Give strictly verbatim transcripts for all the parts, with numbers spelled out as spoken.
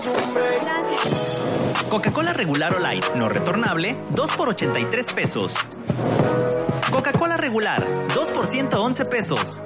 Coca-Cola regular o light, no retornable, dos por ochenta y tres pesos. Coca-Cola regular, dos por ciento once pesos.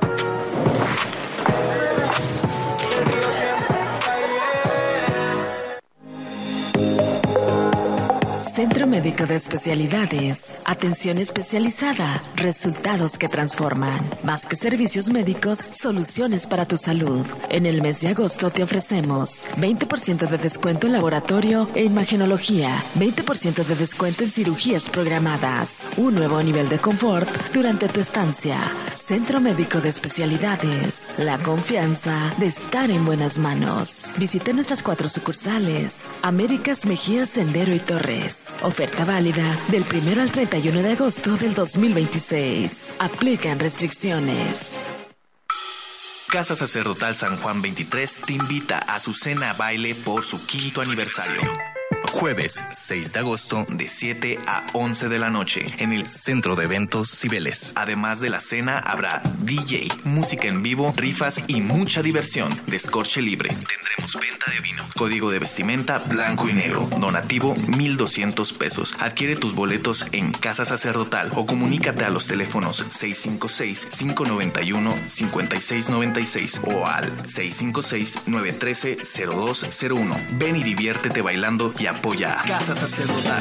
Centro Médico de Especialidades. Atención especializada. Resultados que transforman. Más que servicios médicos, soluciones para tu salud. En el mes de agosto te ofrecemos veinte por ciento de descuento en laboratorio e imagenología. veinte por ciento de descuento en cirugías programadas. Un nuevo nivel de confort durante tu estancia. Centro Médico de Especialidades. La confianza de estar en buenas manos. Visite nuestras cuatro sucursales. Américas, Mejía, Sendero y Torres. Oferta válida del primero al treinta y uno de agosto del dos mil veintiséis. Aplican restricciones. Casa Sacerdotal San Juan veintitrés te invita a su cena baile por su quinto aniversario. Jueves seis de agosto de siete a once de la noche en el Centro de Eventos Cibeles. Además de la cena habrá D J, música en vivo, rifas y mucha diversión. Descorche libre. Tendremos venta de vino. Código de vestimenta blanco y negro. Donativo mil doscientos pesos. Adquiere tus boletos en Casa Sacerdotal o comunícate a los teléfonos seis cinco seis, cinco nueve uno, cinco seis nueve seis o al seis cinco seis, nueve uno tres, cero dos cero uno. Ven y diviértete bailando y apoya a Casa Sacerdotal.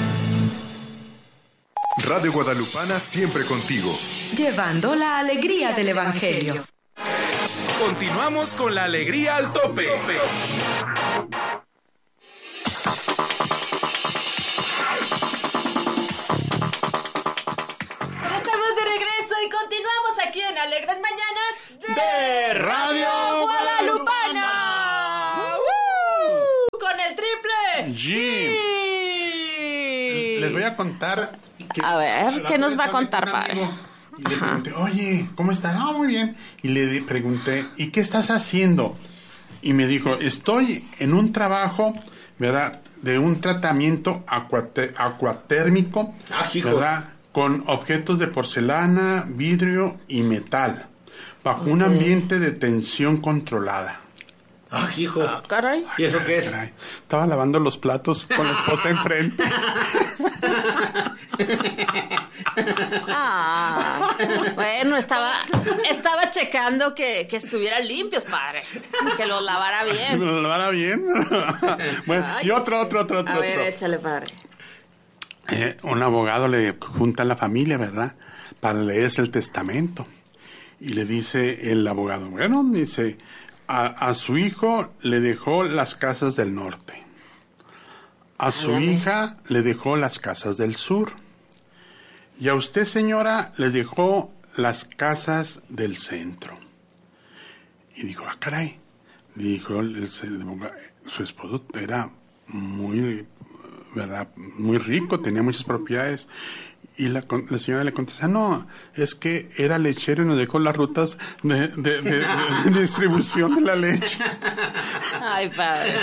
Radio Guadalupana siempre contigo. Llevando la alegría del Evangelio. Continuamos con la alegría al tope. Estamos de regreso y continuamos aquí en Alegres Mañanas de, de Radio Guadalupana. ¡Uh! Con el triple G. Les voy a contar. Que a ver, ¿qué nos va a contar, padre? Y le pregunté, oye, ¿cómo estás? Ah, muy bien. Y le pregunté, ¿y qué estás haciendo? Y me dijo, estoy en un trabajo, ¿verdad? De un tratamiento acuate- acuatérmico, ah, ¿verdad? Con objetos de porcelana, vidrio y metal, bajo okay. un ambiente de tensión controlada. Ah, hijo. Ah, caray. ¿Y eso caray, qué es? Caray. Estaba lavando los platos con la esposa enfrente. Ah, bueno, estaba estaba checando que, que estuvieran limpios, padre. Que los lavara bien. ¿Los lavara bien? Bueno, ay, y otro, otro, otro, otro. A ver, otro. échale, padre. Eh, un abogado le junta a la familia, ¿verdad? Para leerse el testamento. Y le dice el abogado, bueno, dice, a, a su hijo le dejó las casas del norte. A su ay, hija le dejó las casas del sur. Y a usted, señora, le dejó las casas del centro. Y dijo, ah, caray. Dijo, el, el, su esposo era muy, ¿verdad? Muy rico, tenía muchas propiedades. Y la, la señora le contesta, no, es que era lechero y nos dejó las rutas de, de, de, de, de distribución de la leche. Ay, padre.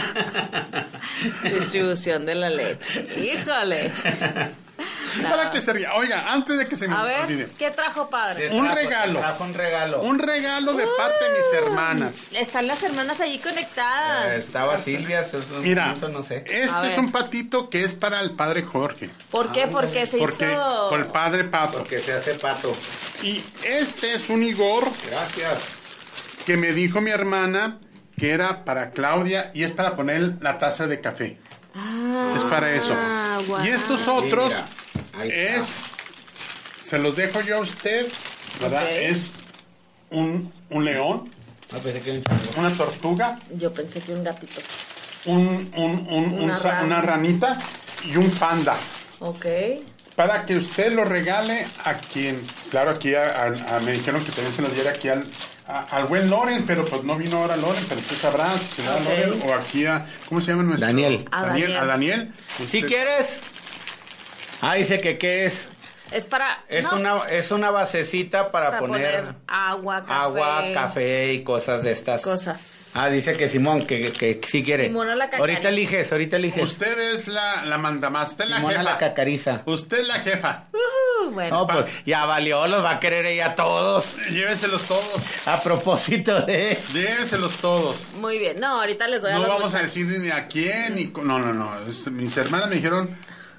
Distribución de la leche. Híjole. No. Para que se ría. Oiga, antes de que se me A ver, olvide. ¿qué trajo, padre? Un trajo, regalo. Trajo un regalo. Un regalo de uh, parte de mis hermanas. Están las hermanas allí conectadas. Eh, estaba Silvia. Mira, punto, no sé. Este es un patito que es para el padre Jorge. ¿Por qué? Porque se Porque, hizo... por el padre Pato. Porque se hace pato. Y este es un Igor. Gracias. Que me dijo mi hermana que era para Claudia y es para poner la taza de café. Ah, es para eso. Wow. Y estos otros... Sí, es, se los dejo yo a usted, ¿verdad? Okay. Es un, un león, no, pensé que un una tortuga. Yo pensé que un gatito. Un, un, un, una, un, rana. una ranita y un panda. Ok. Para que usted lo regale a quien, claro, aquí a, a, a, me dijeron que también se los diera aquí al, a, al buen Loren, pero pues no vino ahora Loren, pero usted sabrá si será okay. Loren o aquí a, ¿cómo se llama nuestro? Daniel. A Daniel. Daniel. A Daniel. Si ¿Sí quieres? Ah, dice que qué es. Es para... Es, no. una, es una basecita para, para poner, poner agua, café. Agua, café y cosas de estas. Cosas. Ah, dice que Simón, que, que, que sí quiere. Simona la cacariza. Ahorita eliges, ahorita eliges. Usted es la, la mandamás, usted es la Simona jefa. la cacariza. Usted es la jefa. Uh-huh. Uh, bueno. No, pues ya valió, los va a querer ella a todos. Llévenselos todos. A propósito de... Llévenselos todos. Muy bien, no, ahorita les doy a No los vamos muchachos. a decir ni a quién, ni... No, no, no. Es- mis hermanas me dijeron...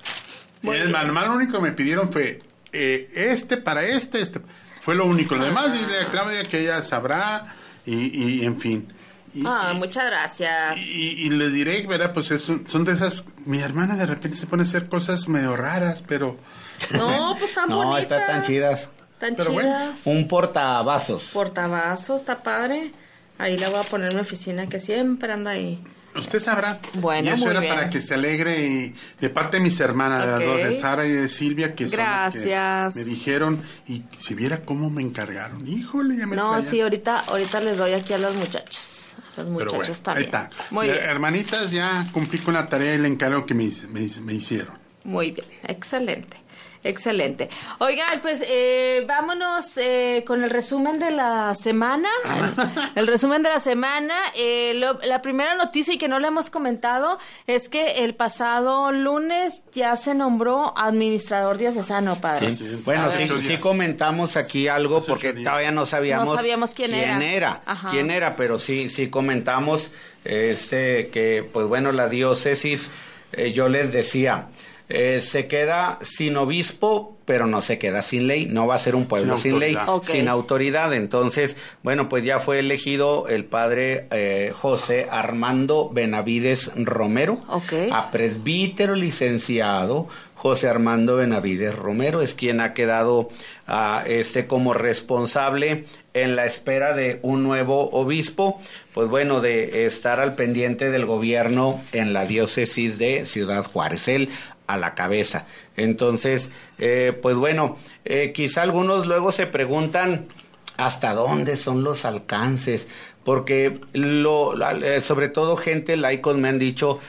Muy El bien. mamá lo único que me pidieron fue... eh, este para este, este... Fue lo único. Lo demás, dile a Claudia que ella sabrá y, y en fin. Y, Ah, y- muchas gracias. Y, y le diré, ¿verdad? Pues es, son de esas... Mi hermana de repente se pone a hacer cosas medio raras, pero... No, pues tan No, bonitas. están tan chidas. Tan Pero bueno. chidas. Un portavasos. Portavasos, está padre. Ahí la voy a poner en mi oficina que siempre anda ahí. Usted sabrá. Bueno, y eso muy era bien. para que se alegre y de parte de mis hermanas, de las Ok. dos, de Sara y de Silvia, que son las Gracias. que me dijeron, y si viera cómo me encargaron, híjole, ya me No, traían. sí, ahorita, ahorita les doy aquí a los muchachos. A los Pero muchachos bueno, ahí también. está. Muy Eh, bien. Hermanitas, ya cumplí con la tarea y el encargo que me, hice- me, hice- me hicieron. Muy bien, excelente, excelente. Oigan, pues eh, vámonos eh, con el resumen de la semana. El, el resumen de la semana. Eh, lo- la primera noticia y que no le hemos comentado es que el pasado lunes ya se nombró administrador diocesano, padre. Sí. Bueno, sí, Ocho sí días. comentamos aquí algo Hace porque ocho días. todavía no sabíamos, No sabíamos quién era. Ajá. quién era, pero sí, sí comentamos este que, pues bueno, la diócesis, eh, yo les decía, eh, se queda sin obispo, pero no se queda sin ley, no va a ser un pueblo Sin sin, ley, autoridad. Ok. sin autoridad. Entonces, bueno, pues ya fue elegido el padre eh, José Armando Benavides Romero, Ok. a presbítero licenciado. José Armando Benavides Romero es quien ha quedado ah, este como responsable en la espera de un nuevo obispo, pues bueno, de estar al pendiente del gobierno en la diócesis de Ciudad Juárez, él a la cabeza. Entonces, eh, pues bueno, eh, quizá algunos luego se preguntan hasta dónde son los alcances, porque lo, la- eh, sobre todo gente laicos me han dicho